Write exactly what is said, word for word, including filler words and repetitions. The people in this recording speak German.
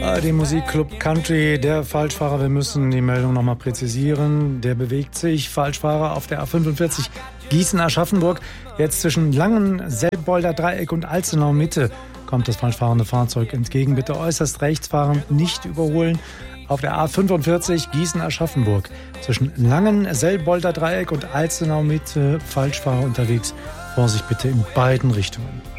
Dem Musikclub Country, der Falschfahrer, wir müssen die Meldung nochmal präzisieren, der bewegt sich, Falschfahrer auf der A fünfundvierzig Gießen-Aschaffenburg, jetzt zwischen Langen, Selbolder Dreieck und Alzenau Mitte kommt das falschfahrende Fahrzeug entgegen, bitte äußerst rechts fahren, nicht überholen. Auf der A fünfundvierzig Gießen-Aschaffenburg zwischen Langen, Selbolder Dreieck und Alzenau Mitte, Falschfahrer unterwegs, Vorsicht bitte in beiden Richtungen.